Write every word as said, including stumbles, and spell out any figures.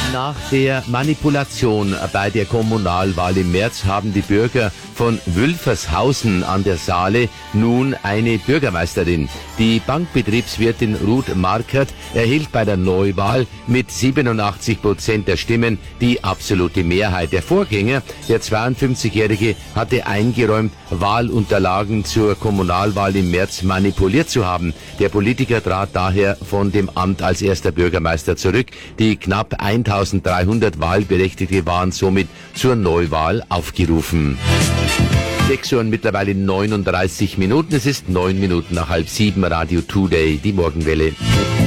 Nach der Manipulation bei der Kommunalwahl im März haben die Bürger von Wülfershausen an der Saale nun eine Bürgermeisterin. Die Bankbetriebswirtin Ruth Markert erhielt bei der Neuwahl mit siebenundachtzig Prozent der Stimmen die absolute Mehrheit. Der Vorgänger, der zweiundfünfzigjährige, hatte eingeräumt, Wahlunterlagen zur Kommunalwahl im März manipuliert zu haben. Der Politiker trat daher von dem Amt als erster Bürgermeister zurück. Die knapp eintausenddreihundert Wahlberechtigte waren somit zur Neuwahl aufgerufen. sechs Uhr und mittlerweile neununddreißig Minuten. Es ist neun Minuten nach halb sieben. Radio Today, die Morgenwelle.